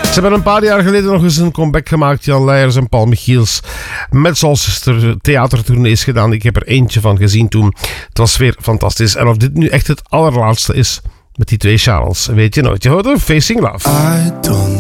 Ze hebben een paar jaar geleden nog eens een comeback gemaakt. Jan Leijers en Paul Michiels. Met zoals er theatertournees gedaan. Ik heb er eentje van gezien toen. Het was weer fantastisch. En of dit nu echt het allerlaatste is met die twee Charles, weet je nooit. Je hoort er Facing Love. I don't